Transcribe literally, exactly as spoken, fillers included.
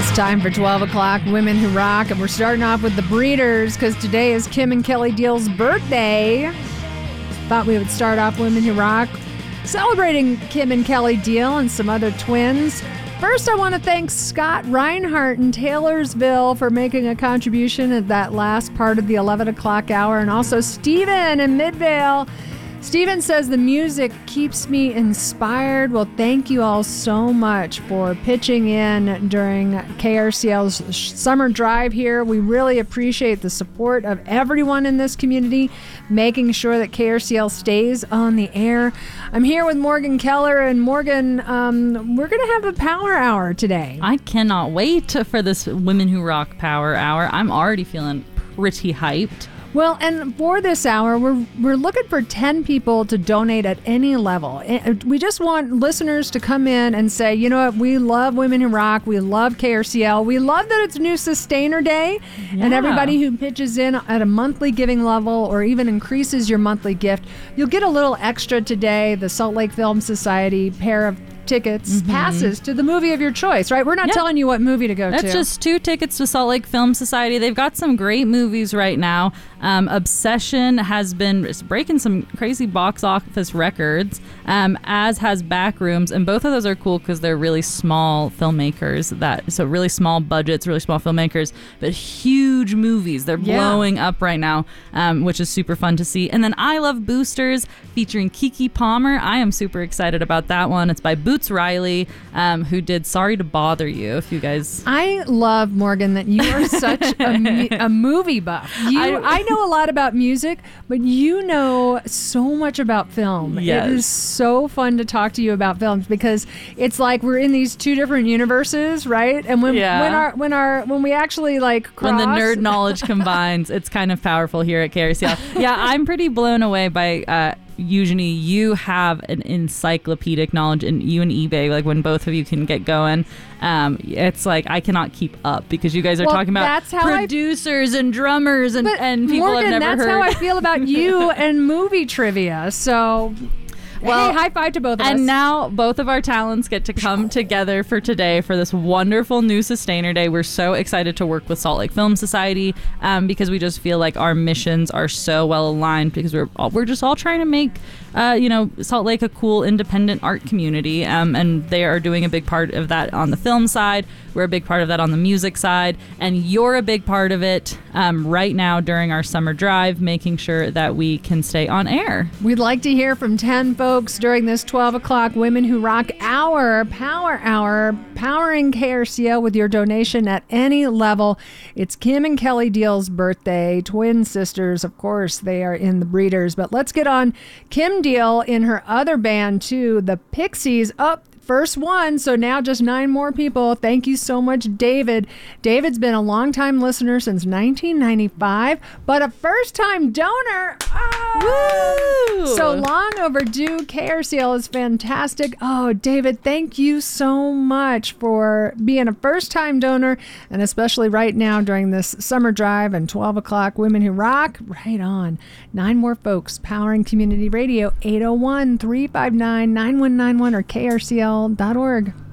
Time for twelve o'clock Women Who Rock, and we're starting off with the Breeders because today is Kim and Kelly Deal's birthday. Thought we would start off Women Who Rock celebrating Kim and Kelly Deal and some other twins. First, I want to thank Scott Reinhardt in Taylorsville for making a contribution at that last part of the eleven o'clock hour, and also Steven in Midvale. Steven says the music keeps me inspired. Well, thank you all so much for pitching in during K R C L's summer drive here. We really appreciate the support of everyone in this community, making sure that K R C L stays on the air. I'm here with Morgan Keller, and Morgan, um, we're going to have a power hour today. I cannot wait for this Women Who Rock power hour. I'm already feeling pretty hyped. Well, and for this hour, we're we're looking for ten people to donate at any level. We just want listeners to come in and say, you know what, we love Women Who Rock, we love K R C L, we love that it's New Sustainer Day, yeah. And everybody who pitches in at a monthly giving level or even increases your monthly gift, you'll get a little extra today, the Salt Lake Film Society pair of tickets, mm-hmm. passes to the movie of your choice, right? We're not yep. telling you what movie to go That's to. That's just two tickets to Salt Lake Film Society. They've got some great movies right now. Um, Obsession has been breaking some crazy box office records, um, as has Backrooms, and both of those are cool because they're really small filmmakers. That so really small budgets, really small filmmakers, but huge movies. They're yeah. blowing up right now, um, which is super fun to see. And then I Love Boosters featuring Keke Palmer. I am super excited about that one. It's by Boots Riley, um, who did Sorry to Bother You. If you guys, I love, Morgan, that you are such a, a movie buff. You, I, I know a lot about music, but you know so much about film. Yes. It is so fun to talk to you about films because it's like we're in these two different universes, right? And when yeah. when our when our when we actually like cross, when the nerd knowledge combines, it's kind of powerful here at K R C L. Yeah, I'm pretty blown away by. Uh, Usually you have an encyclopedic knowledge, and you and eBay, like when both of you can get going, um, it's like I cannot keep up because you guys are well, talking about producers I, and drummers and, and people Morgan, I've never that's heard. That's how I feel about you and movie trivia. So... Well, hey, high five to both of and us. And now both of our talents get to come together for today for this wonderful New Sustainer Day. We're so excited to work with Salt Lake Film Society um, because we just feel like our missions are so well aligned because we're all, we're just all trying to make uh, you know Salt Lake a cool independent art community, um, and they are doing a big part of that on the film side. We're a big part of that on the music side, and you're a big part of it um, right now during our summer drive, making sure that we can stay on air. We'd like to hear from ten folks during this twelve o'clock Women Who Rock Hour, Power Hour, powering K R C L with your donation at any level. It's Kim and Kelly Deal's birthday, twin sisters, of course. They are in the Breeders, but let's get on Kim Deal in her other band too, the Pixies. Up. First one, so now just nine more people. Thank you so much, David. David's been a longtime listener since nineteen ninety-five, but a first-time donor. Oh! Woo! So long overdue. K R C L is fantastic. Oh, David, thank you so much for being a first-time donor, and especially right now during this summer drive and twelve o'clock Women Who Rock. Right on. Nine more folks powering community radio, eight oh one, three five nine, nine one nine one or K R C L dot org.